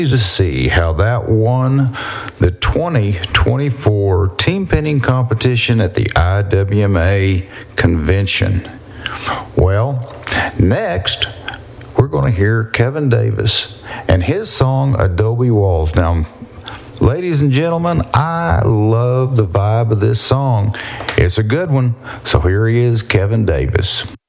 to see how that won the 2024 team painting competition at the IWMA convention. Well, next we're going to hear Kevin Davis and his song Adobe Walls. Now, ladies and gentlemen, I love the vibe of this song. It's a good one. So here he is, Kevin Davis.